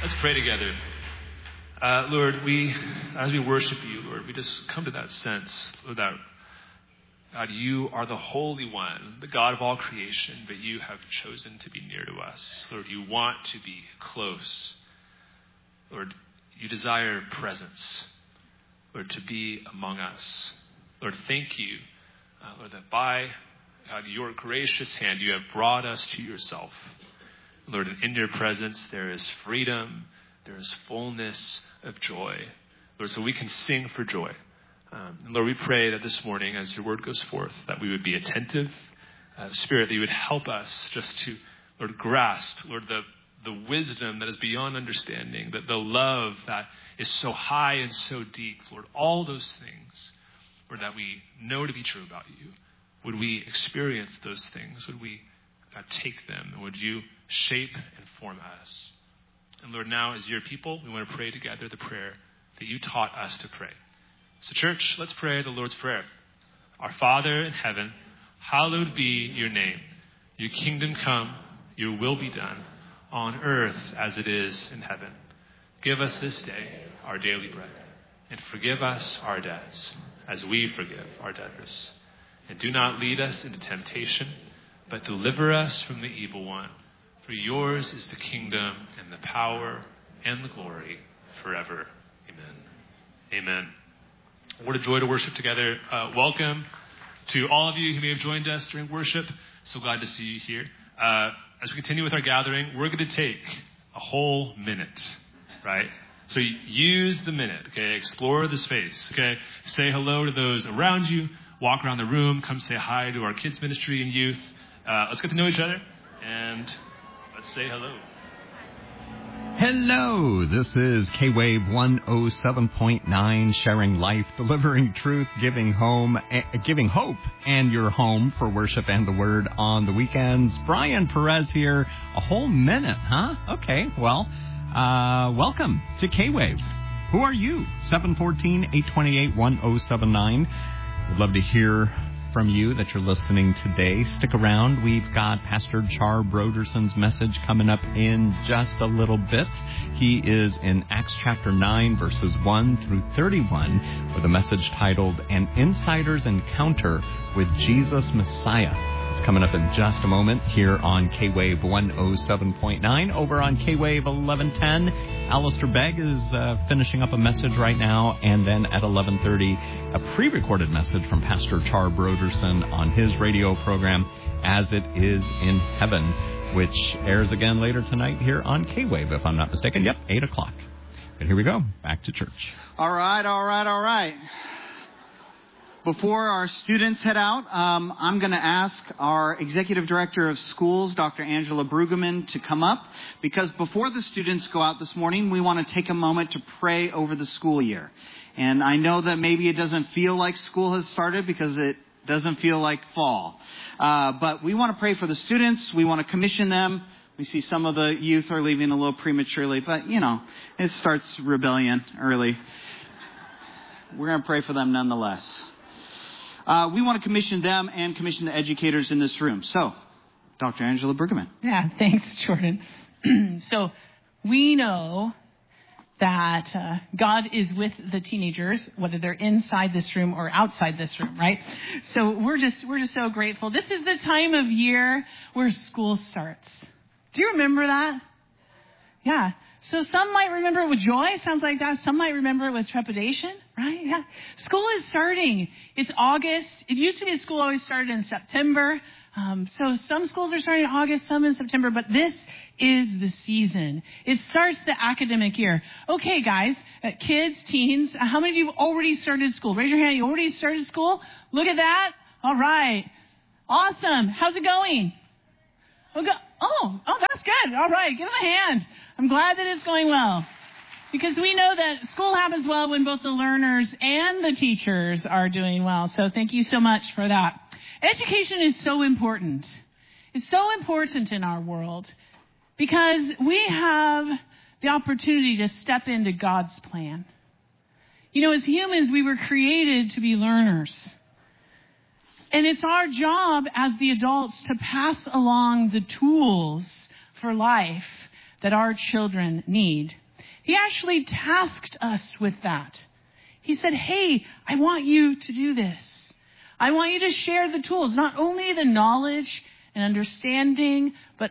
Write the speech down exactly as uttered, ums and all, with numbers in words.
Let's pray together. Uh, Lord, we, as we worship you, Lord, we just come to that sense, Lord, that God, you are the Holy One, the God of all creation, but you have chosen to be near to us. Lord, you want to be close. Lord, you desire presence, Lord, to be among us. Lord, thank you, uh, Lord, that by God, your gracious hand, you have brought us to yourself. Lord, and in your presence, there is freedom, there is fullness of joy. Lord, so we can sing for joy. Um, and Lord, we pray that this morning, as your word goes forth, that we would be attentive. Uh, Spirit, that you would help us just to, Lord, grasp, Lord, the, the wisdom that is beyond understanding, that the love that is so high and so deep, Lord, all those things, Lord, that we know to be true about you. Would we experience those things? Would we uh, take them? And would you shape and form us? And Lord, now as your people, we want to pray together the prayer that you taught us to pray. So church, let's pray the Lord's Prayer. Our Father in heaven, hallowed be your name. Your kingdom come, your will be done on earth as it is in heaven. Give us this day our daily bread, and forgive us our debts as we forgive our debtors. And do not lead us into temptation, but deliver us from the evil one. For yours is the kingdom and the power and the glory forever. Amen. Amen. What a joy to worship together. Uh, welcome to all of you who may have joined us during worship. So glad to see you here. Uh, as we continue with our gathering, we're going to take a whole minute, right? So use the minute, okay? Explore the space, okay? Say hello to those around you. Walk around the room. Come say hi to our kids ministry and youth. Uh, let's get to know each other and let's say hello. Hello, this is K-Wave one oh seven point nine, sharing life, delivering truth, giving home, uh, giving hope, and your home for worship and the word on the weekends. Brian Perez here. A whole minute, huh? Okay, well, uh, welcome to K-Wave. Who are you? seven one four, eight two eight, one oh seven nine. We'd love to hear from you that you're listening today. Stick around. We've got Pastor Char Broderson's message coming up in just a little bit. He is in Acts chapter nine, verses one through thirty-one, with a message titled An Insider's Encounter with Jesus Messiah. It's coming up in just a moment here on K-Wave one oh seven point nine. Over on K-Wave eleven ten, Alistair Begg is uh, finishing up a message right now. And then at eleven thirty, a pre-recorded message from Pastor Char Broderson on his radio program, As It Is in Heaven, which airs again later tonight here on K-Wave, if I'm not mistaken. Yep, eight o'clock. But here we go. Back to church. All right, all right, all right. Before our students head out, um, I'm going to ask our Executive Director of Schools, Doctor Angela Brueggemann, to come up, because before the students go out this morning, we want to take a moment to pray over the school year. And I know that maybe it doesn't feel like school has started because it doesn't feel like fall. Uh, but we want to pray for the students. We want to commission them. We see some of the youth are leaving a little prematurely, but, you know, it starts rebellion early. We're going to pray for them nonetheless. Uh, we want to commission them and commission the educators in this room. So, Doctor Angela Brueggemann. Yeah, thanks, Jordan. So, we know that uh, God is with the teenagers, whether they're inside this room or outside this room, right? So we're just we're just so grateful. This is the time of year where school starts. Do you remember that? Yeah. So some might remember it with joy. Sounds like that. Some might remember it with trepidation, right? Yeah. School is starting. It's August. It used to be school always started in September. Um, so some schools are starting in August, some in September, but this is the season. It starts the academic year. Okay, guys, uh, kids, teens, uh, how many of you have already started school? Raise your hand. You already started school? Look at that. All right. Awesome. How's it going? Okay. Oh, oh, that's good. All right. Give them a hand. I'm glad that it's going well. Because we know that school happens well when both the learners and the teachers are doing well. So thank you so much for that. Education is so important. It's so important in our world because we have the opportunity to step into God's plan. You know, as humans, we were created to be learners. And it's our job as the adults to pass along the tools for life that our children need. He actually tasked us with that. He said, hey, I want you to do this. I want you to share the tools, not only the knowledge and understanding, but